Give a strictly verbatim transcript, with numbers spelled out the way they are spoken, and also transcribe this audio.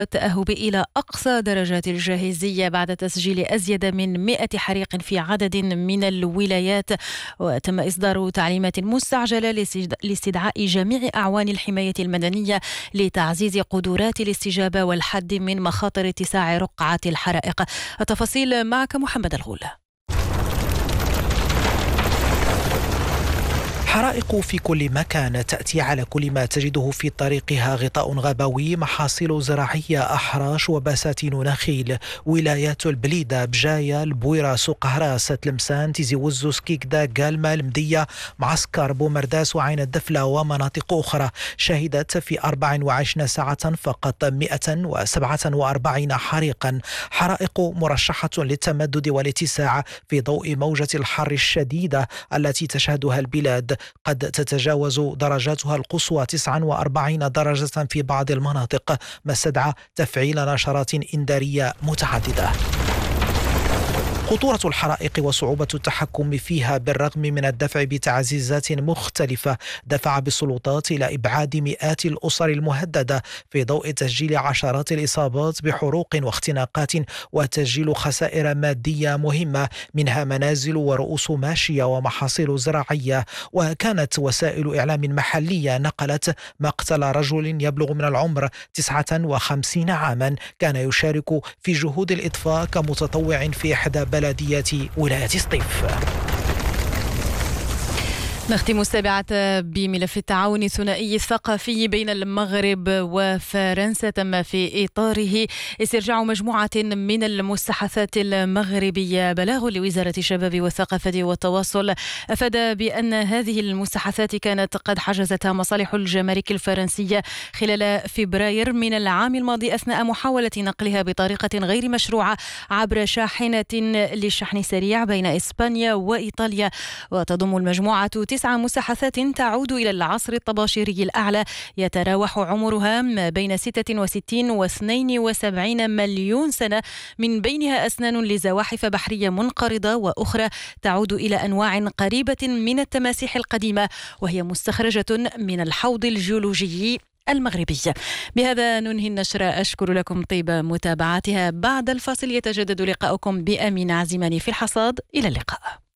التأهب إلى أقصى درجات الجاهزية بعد تسجيل أزيد من مئة حريق في عدد من الولايات، وتم إصدار تعليمات مستعجلة لاستدعاء جميع أعوان الحماية المدنية لتعزيز قدرات الاستجابة والحد من مخاطر اتساع رقعة الحرائق. التفاصيل معك محمد الغول. حرائق في كل مكان تأتي على كل ما تجده في طريقها: غطاء غابوي، محاصيل زراعية، أحراش وبساتين نخيل. ولايات البليدة، بجاية، البويرة، سوق هراس، تلمسان، تيزي وزو، سكيكدا، قالمة، المدية، معسكر، بومرداس وعين الدفلة ومناطق أخرى شهدت في أربع وعشرين ساعة فقط مئة وسبعة وأربعين حريقا. حرائق مرشحة للتمدد والاتساع في ضوء موجة الحر الشديدة التي تشهدها البلاد، قد تتجاوز درجاتها القصوى تسعة وأربعين درجة في بعض المناطق، ما استدعى تفعيل نشرات إنذارية متعددة. خطورة الحرائق وصعوبة التحكم فيها بالرغم من الدفع بتعزيزات مختلفة دفع بالسلطات إلى إبعاد مئات الأسر المهددة في ضوء تسجيل عشرات الإصابات بحروق واختناقات وتسجيل خسائر مادية مهمة، منها منازل ورؤوس ماشية ومحاصيل زراعية. وكانت وسائل إعلام محلية نقلت مقتل رجل يبلغ من العمر تسعة وخمسين عاما كان يشارك في جهود الإطفاء كمتطوع في إحدى بلديات ولاية سطيف. نختم السابعة بملف التعاون الثنائي الثقافي بين المغرب وفرنسا. تم في إطاره استرجاع مجموعة من المستحثات المغربية. بلاغ لوزارة الشباب والثقافة والتواصل أفاد بأن هذه المستحثات كانت قد حجزتها مصالح الجمارك الفرنسية خلال فبراير من العام الماضي أثناء محاولة نقلها بطريقة غير مشروعة عبر شاحنة للشحن السريع بين إسبانيا وإيطاليا. وتضم المجموعة تسع مستحثات تعود إلى العصر الطباشيري الأعلى، يتراوح عمرها ما بين ستة وستين واثنين وسبعين مليون سنة، من بينها أسنان لزواحف بحرية منقرضة، وأخرى تعود إلى أنواع قريبة من التماسيح القديمة، وهي مستخرجة من الحوض الجيولوجي المغربي. بهذا ننهي النشرة. أشكر لكم طيب متابعتها. بعد الفاصل يتجدد لقاؤكم بأمين عزيماني في الحصاد. إلى اللقاء.